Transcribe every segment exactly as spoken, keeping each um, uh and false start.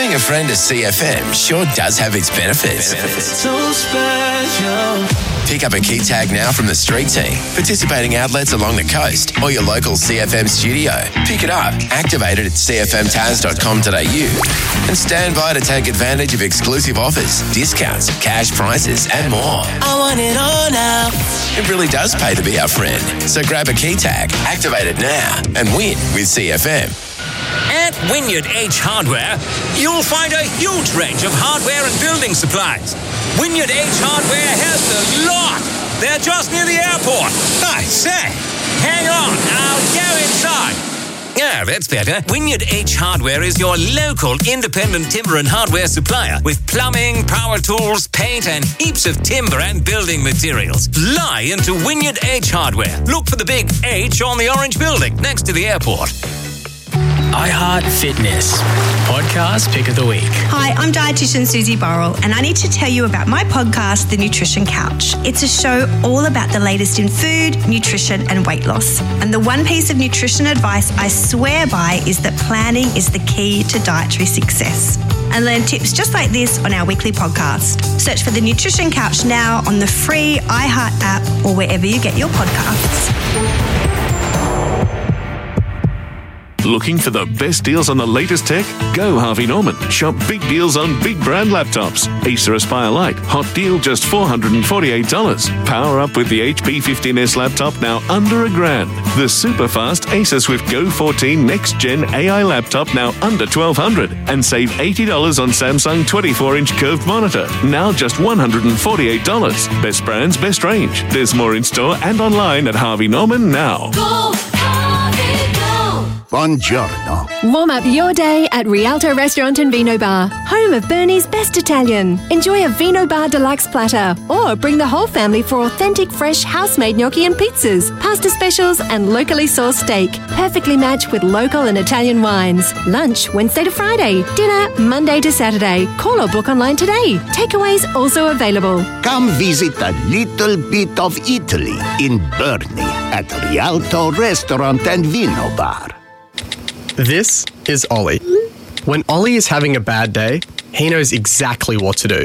Being a friend of C F M sure does have its benefits. benefits. So special. Pick up a key tag now from the street team, participating outlets along the coast, or your local C F M studio. Pick it up, activate it at c f m taz dot com dot a u, and stand by to take advantage of exclusive offers, discounts, cash prices, and more. I want it all now. It really does pay to be our friend. So grab a key tag, activate it now, and win with C F M. At Wynyard H Hardware, you'll find a huge range of hardware and building supplies. Wynyard H Hardware has the lot. They're just near the airport. I say, hang on, I'll go inside. Yeah, that's better. Wynyard H Hardware is your local independent timber and hardware supplier with plumbing, power tools, paint, and heaps of timber and building materials. Fly into Wynyard H Hardware. Look for the big H on the orange building next to the airport. iHeart Fitness, podcast pick of the week. Hi, I'm dietitian Susie Burrell, and I need to tell you about my podcast, The Nutrition Couch. It's a show all about the latest in food, nutrition, and weight loss. And the one piece of nutrition advice I swear by is that planning is the key to dietary success. And learn tips just like this on our weekly podcast. Search for The Nutrition Couch now on the free iHeart app or wherever you get your podcasts. Looking for the best deals on the latest tech? Go Harvey Norman. Shop big deals on big brand laptops. Acer Aspire Lite, hot deal just four hundred forty-eight dollars. Power up with the H P fifteen S laptop now under a grand. The super fast Asus with Go fourteen Next Gen A I laptop now under twelve hundred dollars. And save eighty dollars on Samsung twenty-four inch curved monitor, now just one hundred forty-eight dollars. Best brands, best range. There's more in store and online at Harvey Norman now. Go, Harvey, go. Buongiorno. Warm up your day at Rialto Restaurant and Vino Bar, home of Bernie's best Italian. Enjoy a Vino Bar deluxe platter or bring the whole family for authentic fresh house-made gnocchi and pizzas, pasta specials and locally sourced steak, perfectly matched with local and Italian wines. Lunch Wednesday to Friday, dinner Monday to Saturday. Call or book online today. Takeaways also available. Come visit a little bit of Italy in Bernie at Rialto Restaurant and Vino Bar. This is Ollie. When Ollie is having a bad day, he knows exactly what to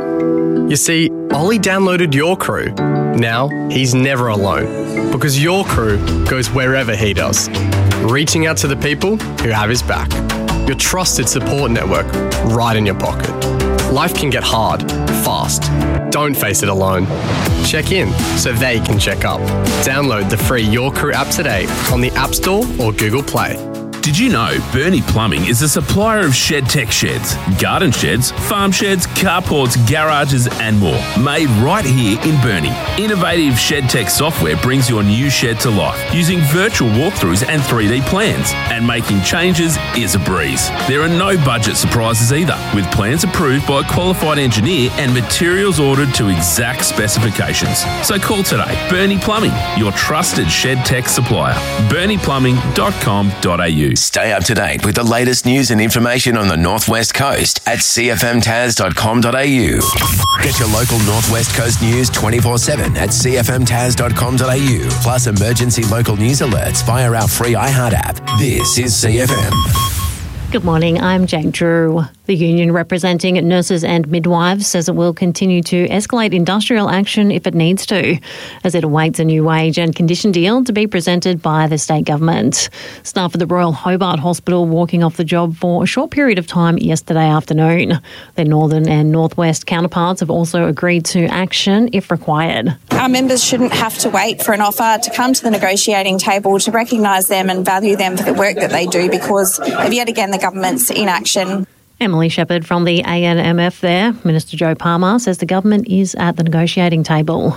do. You see, Ollie downloaded Your Crew. Now, he's never alone, because Your Crew goes wherever he does, reaching out to the people who have his back. Your trusted support network right in your pocket. Life can get hard, fast. Don't face it alone. Check in so they can check up. Download the free Your Crew app today on the App Store or Google Play. Did you know Bernie Plumbing is a supplier of shed tech sheds, garden sheds, farm sheds, carports, garages and more, made right here in Bernie. Innovative shed tech software brings your new shed to life using virtual walkthroughs and three D plans, and making changes is a breeze. There are no budget surprises either, with plans approved by a qualified engineer and materials ordered to exact specifications. So call today. Bernie Plumbing, your trusted shed tech supplier. bernie plumbing dot com dot a u. Stay up to date with the latest news and information on the Northwest Coast at c f m taz dot com dot a u. Get your local Northwest Coast news twenty-four seven at c f m taz dot com dot a u, plus emergency local news alerts via our free iHeart app. This is C F M. Good morning, I'm Jane Drew. The union representing nurses and midwives says it will continue to escalate industrial action if it needs to, as it awaits a new wage and condition deal to be presented by the state government. Staff at the Royal Hobart Hospital walking off the job for a short period of time yesterday afternoon. Their northern and northwest counterparts have also agreed to action if required. Our members shouldn't have to wait for an offer to come to the negotiating table to recognise them and value them for the work that they do, because of yet again the government's inaction. Emily Shepherd from the A N M F there. Minister Joe Palmer says the government is at the negotiating table.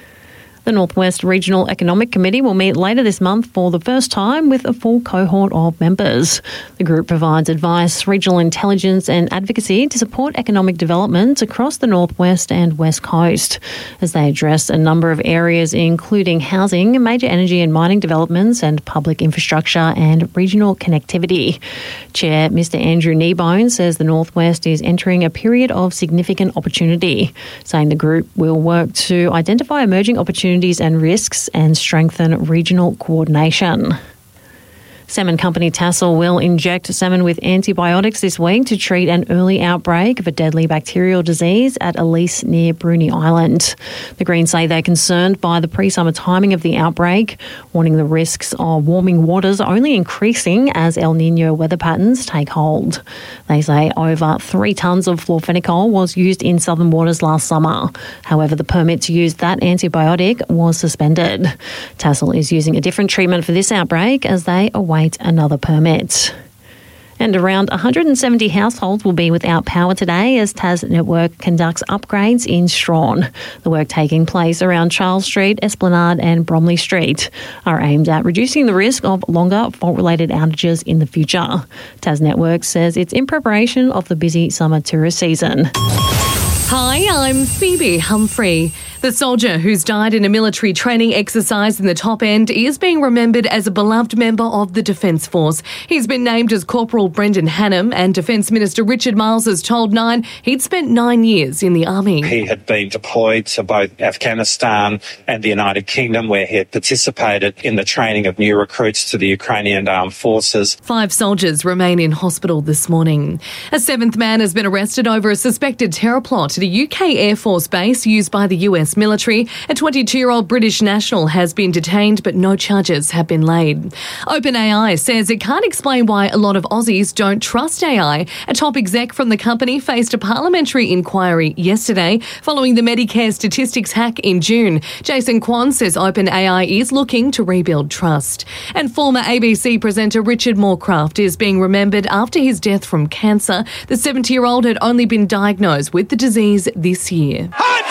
The Northwest Regional Economic Committee will meet later this month for the first time with a full cohort of members. The group provides advice, regional intelligence and advocacy to support economic development across the Northwest and West Coast, as they address a number of areas including housing, major energy and mining developments and public infrastructure and regional connectivity. Chair Mister Andrew Kneebone says the Northwest is entering a period of significant opportunity, saying the group will work to identify emerging opportunities and risks and strengthen regional coordination. Salmon company Tassal will inject salmon with antibiotics this week to treat an early outbreak of a deadly bacterial disease at Ellice near Bruny Island. The Greens say they're concerned by the pre-summer timing of the outbreak, warning the risks of warming waters only increasing as El Nino weather patterns take hold. They say over three tonnes of fluorphenicol was used in southern waters last summer. However, the permit to use that antibiotic was suspended. Tassal is using a different treatment for this outbreak as they await another permit. And around one hundred seventy households will be without power today as Tas Network conducts upgrades in Strahan. The work taking place around Charles Street, Esplanade and Bromley Street are aimed at reducing the risk of longer fault-related outages in the future. Tas Network says it's in preparation of the busy summer tourist season. Hi, I'm Phoebe Humphrey. The soldier who's died in a military training exercise in the Top End is being remembered as a beloved member of the Defence Force. He's been named as Corporal Brendan Hannam, and Defence Minister Richard Marles has told Nine he'd spent nine years in the Army. He had been deployed to both Afghanistan and the United Kingdom, where he had participated in the training of new recruits to the Ukrainian Armed Forces. Five soldiers remain in hospital this morning. A seventh man has been arrested over a suspected terror plot at a U K Air Force base used by the U S military. A twenty-two-year-old British national has been detained, but no charges have been laid. OpenAI says it can't explain why a lot of Aussies don't trust A I. A top exec from the company faced a parliamentary inquiry yesterday following the Medicare statistics hack in June. Jason Kwan says OpenAI is looking to rebuild trust. And former A B C presenter Richard Morecraft is being remembered after his death from cancer. The seventy-year-old had only been diagnosed with the disease this year.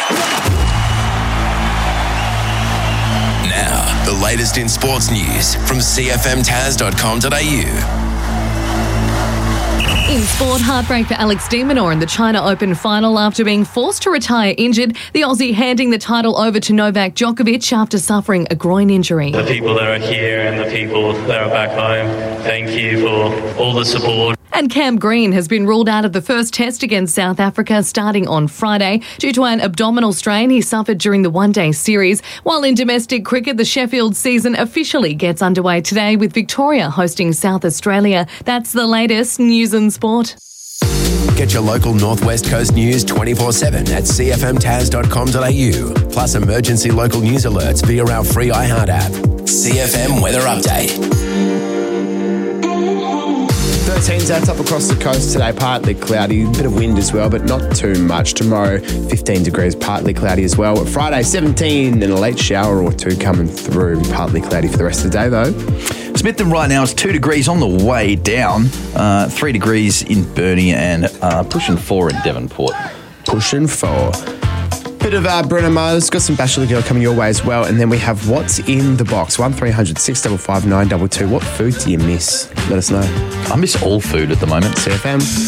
Now, the latest in sports news from c f m taz dot com dot a u. In sport, heartbreak for Alex de Minaur in the China Open final after being forced to retire injured. The Aussie handing the title over to Novak Djokovic after suffering a groin injury. The people that are here and the people that are back home, thank you for all the support. And Cam Green has been ruled out of the first test against South Africa starting on Friday due to an abdominal strain he suffered during the one-day series. While in domestic cricket, the Sheffield season officially gets underway today with Victoria hosting South Australia. That's the latest news and sport. Get your local Northwest Coast news twenty-four seven at c f m taz dot com dot a u. Plus emergency local news alerts via our free iHeart app. C F M Weather Update. thirteens out up across the coast today, partly cloudy, a bit of wind as well, but not too much. Tomorrow, fifteen degrees, partly cloudy as well. Friday, seventeen, and a late shower or two coming through, partly cloudy for the rest of the day though. Smithton right now is two degrees on the way down, uh, three degrees in Burnie and uh, pushing four in Devonport. Pushing four. Bit of uh, Bruno Mars, got some Bachelor Girl coming your way as well, and then we have What's in the Box, one three hundred six five five nine two two. What food do you miss? Let us know. I miss all food at the moment. C F M.